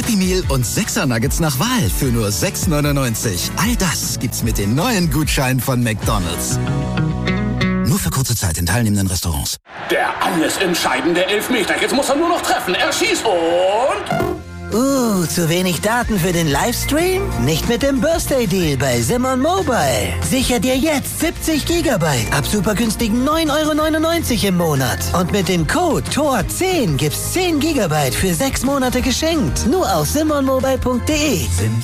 Happy Meal und 6er Nuggets nach Wahl für nur 6,99. All das gibt's mit den neuen Gutscheinen von McDonald's. Nur für kurze Zeit in teilnehmenden Restaurants. Der alles entscheidende Elfmeter. Jetzt muss er nur noch treffen. Er schießt und... zu wenig Daten für den Livestream? Nicht mit dem Birthday Deal bei Simon Mobile. Sicher dir jetzt 70 Gigabyte ab super günstigen 9,99 € im Monat. Und mit dem Code TOR10 gibt's 10 Gigabyte für 6 Monate geschenkt. Nur auf simonmobile.de.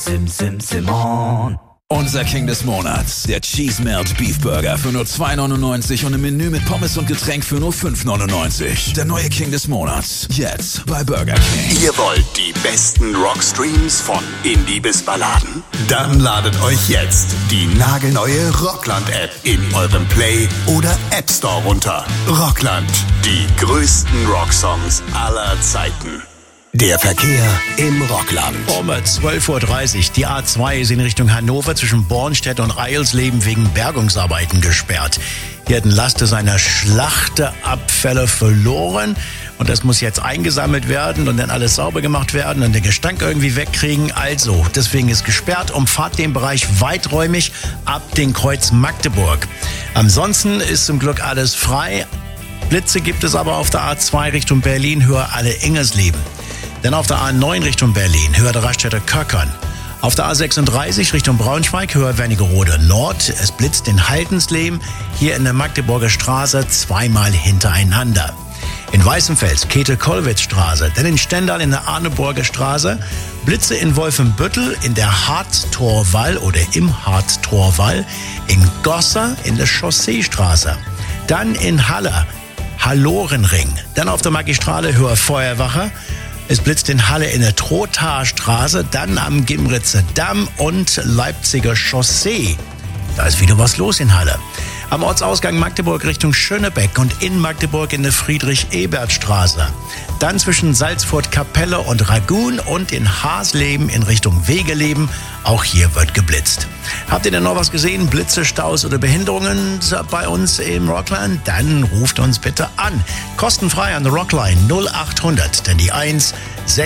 Simon. Unser King des Monats, der Cheese Melt Beef Burger für nur 2,99 und im Menü mit Pommes und Getränk für nur 5,99. Der neue King des Monats, jetzt bei Burger King. Ihr wollt die besten Rockstreams von Indie bis Balladen? Dann ladet euch jetzt die nagelneue Rockland-App in eurem Play- oder App Store runter. Rockland, die größten Rocksongs aller Zeiten. Der Verkehr im Rockland. Um 12:30 Uhr. Die A2 ist in Richtung Hannover zwischen Bornstedt und Eilsleben wegen Bergungsarbeiten gesperrt. Hier hat ein Laster seiner Schlachteabfälle verloren. Und das muss jetzt eingesammelt werden und dann alles sauber gemacht werden und den Gestank irgendwie wegkriegen. Also, deswegen ist gesperrt. Umfahrt den Bereich weiträumig ab den Kreuz Magdeburg. Ansonsten ist zum Glück alles frei. Blitze gibt es aber auf der A2 Richtung Berlin, höher alle Ingersleben. Dann auf der A9 Richtung Berlin, höher der Raststätte Köckern. Auf der A36 Richtung Braunschweig, höher Wernigerode Nord. Es blitzt in Haldensleben, hier in der Magdeburger Straße zweimal hintereinander. In Weißenfels, Käthe-Kollwitz-Straße, dann in Stendal in der Arneburger Straße. Blitze in Wolfenbüttel, in der Harttorwall oder im Harttorwall. In Gosser, in der Chausseestraße. Dann in Halle, Hallorenring. Dann auf der Magistrale, höher Feuerwache. Es blitzt in Halle in der Trothaarstraße, dann am Gimritzer Damm und Leipziger Chaussee. Da ist wieder was los in Halle. Am Ortsausgang Magdeburg Richtung Schönebeck und in Magdeburg in der Friedrich-Ebert-Straße. Dann zwischen Salzfurt-Kapelle und Ragun und in Hasleben in Richtung Wegeleben. Auch hier wird geblitzt. Habt ihr denn noch was gesehen? Blitze, Staus oder Behinderungen bei uns im Rockland? Dann ruft uns bitte an. Kostenfrei an der Rockline 0800, denn die 1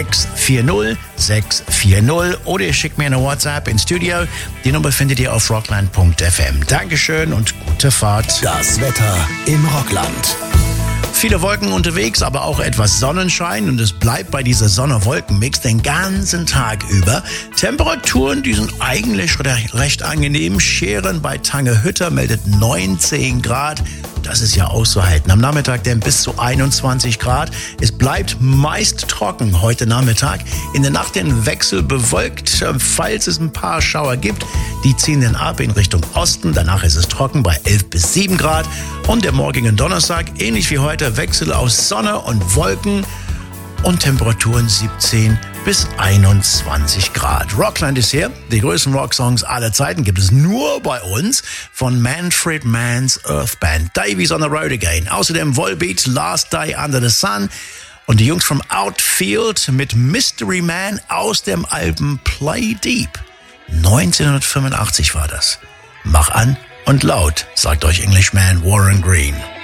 640 640 oder ihr schickt mir eine WhatsApp ins Studio. Die Nummer findet ihr auf rockland.fm. Dankeschön und gute Fahrt. Das Wetter im Rockland. Viele Wolken unterwegs, aber auch etwas Sonnenschein und es bleibt bei dieser Sonne-Wolken-Mix den ganzen Tag über. Temperaturen, die sind eigentlich recht angenehm. Scheren bei Tangehütter meldet 19 Grad. Das ist ja auszuhalten. Am Nachmittag dann bis zu 21 Grad. Es bleibt meist trocken heute Nachmittag. In der Nacht den Wechsel bewölkt, falls es ein paar Schauer gibt. Die ziehen dann ab in Richtung Osten. Danach ist es trocken bei 11 bis 7 Grad. Und der morgige Donnerstag, ähnlich wie heute, Wechsel aus Sonne und Wolken und Temperaturen 17 bis 21 Grad. Rockland ist hier. Die größten Rocksongs aller Zeiten gibt es nur bei uns von Manfred Mann's Earth Band. Davies on the Road Again. Außerdem Volbeat, Last Day Under the Sun. Und die Jungs vom Outfield mit Mystery Man aus dem Album Play Deep. 1985 war das. Mach an und laut, sagt euch Englishman Warren Green.